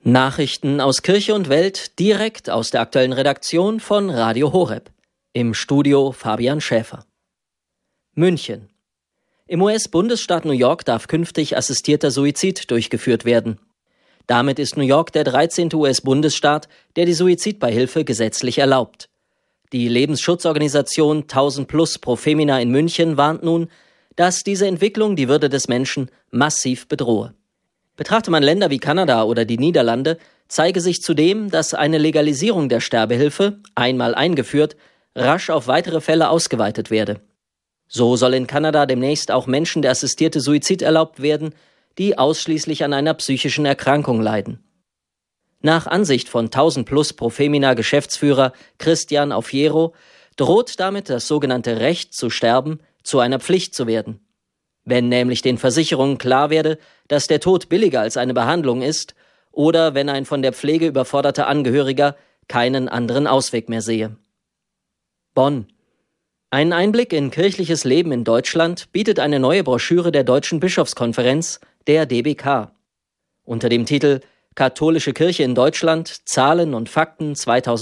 Nachrichten aus Kirche und Welt direkt aus der aktuellen Redaktion von Radio Horeb. Im Studio Fabian Schäfer. München. Im US-Bundesstaat New York darf künftig assistierter Suizid durchgeführt werden. Damit ist New York der 13. US-Bundesstaat, der die Suizidbeihilfe gesetzlich erlaubt. Die Lebensschutzorganisation 1000+ pro Femina in München warnt nun, dass diese Entwicklung die Würde des Menschen massiv bedrohe. Betrachte man Länder wie Kanada oder die Niederlande, zeige sich zudem, dass eine Legalisierung der Sterbehilfe, einmal eingeführt, rasch auf weitere Fälle ausgeweitet werde. So soll in Kanada demnächst auch Menschen der assistierte Suizid erlaubt werden, die ausschließlich an einer psychischen Erkrankung leiden. Nach Ansicht von 1000+ pro Femina Geschäftsführer Christian Aufiero droht damit das sogenannte Recht zu sterben zu einer Pflicht zu werden. Wenn nämlich den Versicherungen klar werde, dass der Tod billiger als eine Behandlung ist oder wenn ein von der Pflege überforderter Angehöriger keinen anderen Ausweg mehr sehe. Bonn. Einen Einblick in kirchliches Leben in Deutschland bietet eine neue Broschüre der Deutschen Bischofskonferenz, der DBK. Unter dem Titel Katholische Kirche in Deutschland, Zahlen und Fakten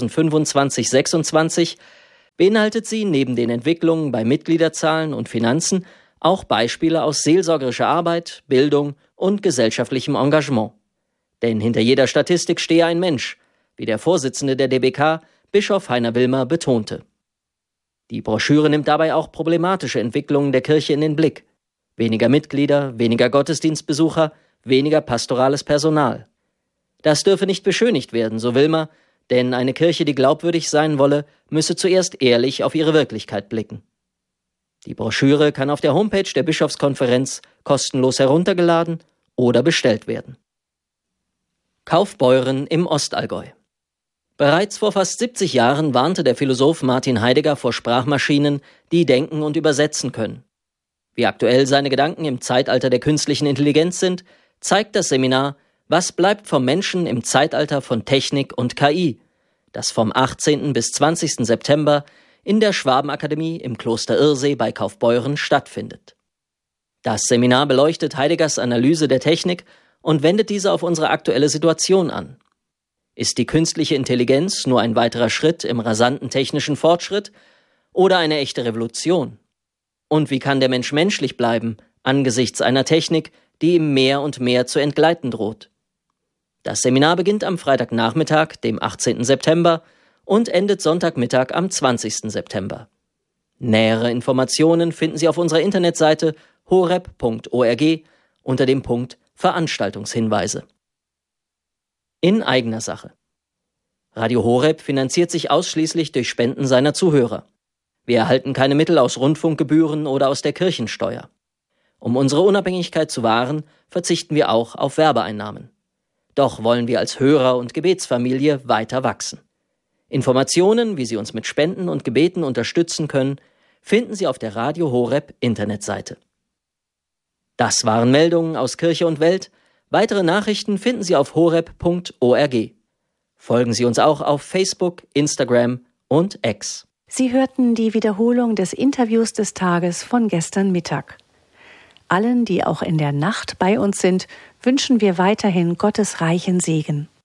2025-26 beinhaltet sie neben den Entwicklungen bei Mitgliederzahlen und Finanzen auch Beispiele aus seelsorgerischer Arbeit, Bildung und gesellschaftlichem Engagement. Denn hinter jeder Statistik stehe ein Mensch, wie der Vorsitzende der DBK, Bischof Heiner Wilmer, betonte. Die Broschüre nimmt dabei auch problematische Entwicklungen der Kirche in den Blick. Weniger Mitglieder, weniger Gottesdienstbesucher, weniger pastorales Personal. Das dürfe nicht beschönigt werden, so Wilmer, denn eine Kirche, die glaubwürdig sein wolle, müsse zuerst ehrlich auf ihre Wirklichkeit blicken. Die Broschüre kann auf der Homepage der Bischofskonferenz kostenlos heruntergeladen oder bestellt werden. Kaufbeuren im Ostallgäu. Bereits vor fast 70 Jahren warnte der Philosoph Martin Heidegger vor Sprachmaschinen, die denken und übersetzen können. Wie aktuell seine Gedanken im Zeitalter der künstlichen Intelligenz sind, zeigt das Seminar Was bleibt vom Menschen im Zeitalter von Technik und KI, das vom 18. bis 20. September in der Schwabenakademie im Kloster Irsee bei Kaufbeuren stattfindet. Das Seminar beleuchtet Heideggers Analyse der Technik und wendet diese auf unsere aktuelle Situation an. Ist die künstliche Intelligenz nur ein weiterer Schritt im rasanten technischen Fortschritt oder eine echte Revolution? Und wie kann der Mensch menschlich bleiben angesichts einer Technik, die ihm mehr und mehr zu entgleiten droht? Das Seminar beginnt am Freitagnachmittag, dem 18. September, und endet Sonntagmittag am 20. September. Nähere Informationen finden Sie auf unserer Internetseite horeb.org unter dem Punkt Veranstaltungshinweise. In eigener Sache. Radio Horeb finanziert sich ausschließlich durch Spenden seiner Zuhörer. Wir erhalten keine Mittel aus Rundfunkgebühren oder aus der Kirchensteuer. Um unsere Unabhängigkeit zu wahren, verzichten wir auch auf Werbeeinnahmen. Doch wollen wir als Hörer und Gebetsfamilie weiter wachsen. Informationen, wie Sie uns mit Spenden und Gebeten unterstützen können, finden Sie auf der Radio Horeb Internetseite. Das waren Meldungen aus Kirche und Welt. Weitere Nachrichten finden Sie auf horeb.org. Folgen Sie uns auch auf Facebook, Instagram und X. Sie hörten die Wiederholung des Interviews des Tages von gestern Mittag. Allen, die auch in der Nacht bei uns sind, wünschen wir weiterhin Gottes reichen Segen.